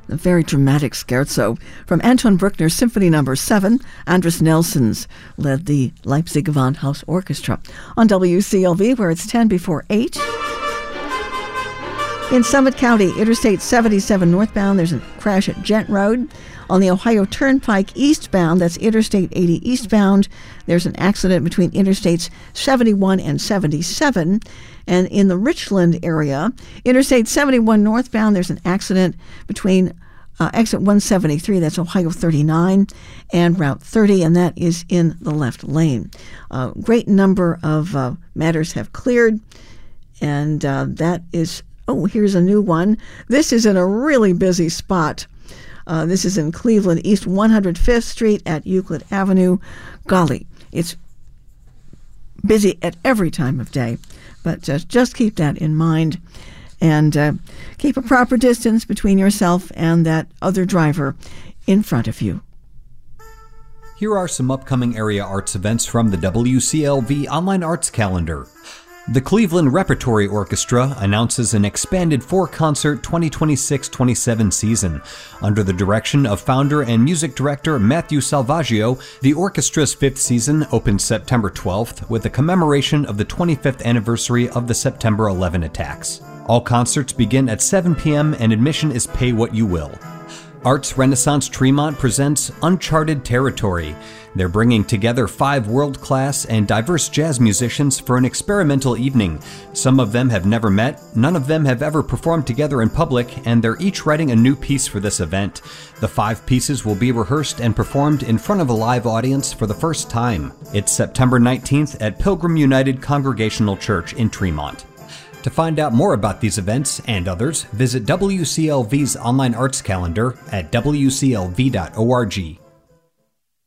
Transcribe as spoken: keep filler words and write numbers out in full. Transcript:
a very dramatic scherzo from Anton Bruckner's Symphony Number seven. Andras Nelsons led the Leipzig Gewandhaus Orchestra. On W C L V, where it's ten before eight. In Summit County, Interstate seventy-seven northbound, there's a crash at Gent Road. On the Ohio Turnpike eastbound, that's Interstate eighty eastbound, there's an accident between Interstates seventy-one and seventy-seven. And in the Richland area, Interstate seventy-one northbound, there's an accident between uh, exit one seventy-three, that's Ohio thirty-nine, and Route thirty, and that is in the left lane. A great number of uh, matters have cleared, and uh, that is... Oh, here's a new one. This is in a really busy spot. Uh, this is in Cleveland, East one hundred fifth Street at Euclid Avenue. Golly, it's busy at every time of day, but just, just keep that in mind. And uh, keep a proper distance between yourself and that other driver in front of you. Here are some upcoming area arts events from the W C L V Online Arts Calendar. The Cleveland Repertory Orchestra announces an expanded four-concert twenty twenty-six twenty-seven season. Under the direction of founder and music director Matthew Salvaggio, the orchestra's fifth season opens September twelfth with a commemoration of the twenty-fifth anniversary of the September eleventh attacks. All concerts begin at seven p.m. and admission is pay what you will. Arts Renaissance Tremont presents Uncharted Territory. They're bringing together five world-class and diverse jazz musicians for an experimental evening. Some of them have never met, none of them have ever performed together in public, and they're each writing a new piece for this event. The five pieces will be rehearsed and performed in front of a live audience for the first time. It's September nineteenth at Pilgrim United Congregational Church in Tremont. To find out more about these events and others, visit W C L V's online arts calendar at W C L V dot org.